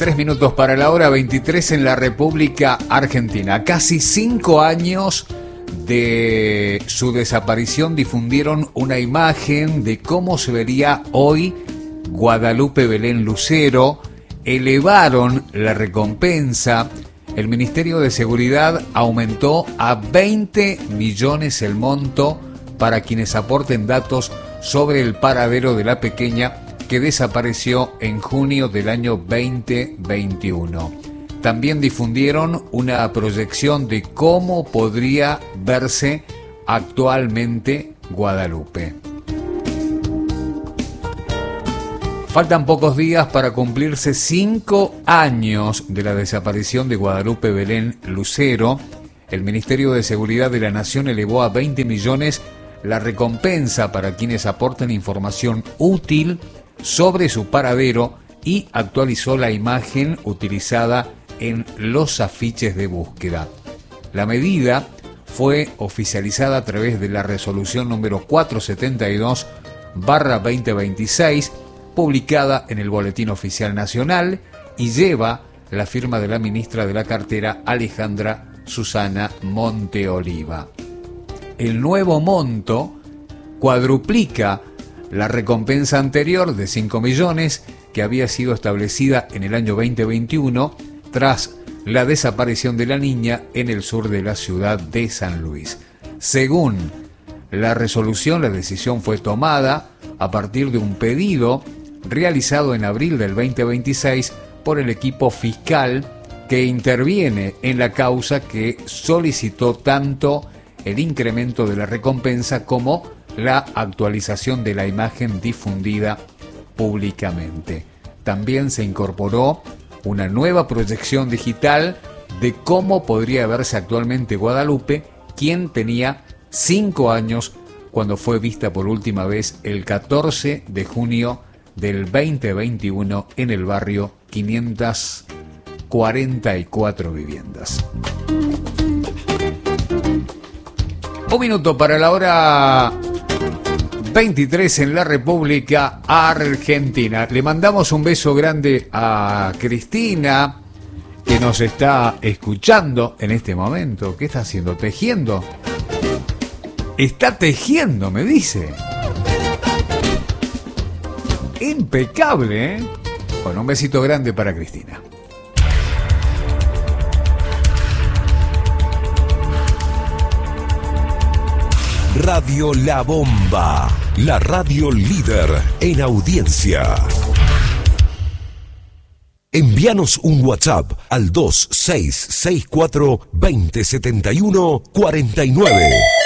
23 minutos para la hora 23 en la República Argentina. Casi 5 años de su desaparición difundieron una imagen de cómo se vería hoy Guadalupe Belén Lucero. Elevaron la recompensa. El Ministerio de Seguridad aumentó a 20 millones el monto para quienes aporten datos sobre el paradero de la pequeña que desapareció en junio del año 2021. También difundieron una proyección de cómo podría verse actualmente Guadalupe. Faltan pocos días para cumplirse 5 años de la desaparición de Guadalupe Belén Lucero. El Ministerio de Seguridad de la Nación elevó a 20 millones la recompensa para quienes aporten información útil sobre su paradero y actualizó la imagen utilizada en los afiches de búsqueda. La medida fue oficializada a través de la resolución número 472/2026, publicada en el Boletín Oficial Nacional, y lleva la firma de la ministra de la cartera, Alejandra Susana Monteoliva. El nuevo monto cuadruplica la recompensa anterior de 5 millones que había sido establecida en el año 2021 tras la desaparición de la niña en el sur de la ciudad de San Luis. Según la resolución, la decisión fue tomada a partir de un pedido realizado en abril del 2026 por el equipo fiscal que interviene en la causa, que solicitó tanto el incremento de la recompensa como la actualización de la imagen difundida públicamente. También se incorporó una nueva proyección digital de cómo podría verse actualmente Guadalupe, quien tenía 5 años cuando fue vista por última vez el 14 de junio del 2021 en el barrio 544 viviendas. 1 minuto para la hora 23 en la República Argentina. Le mandamos un beso grande a Cristina, que nos está escuchando en este momento. ¿Qué está haciendo? ¿Tejiendo? Está tejiendo, me dice. Impecable, ¿eh? Bueno, un besito grande para Cristina. Radio La Bomba, la radio líder en audiencia. Envíanos un WhatsApp al 2664 2071 49.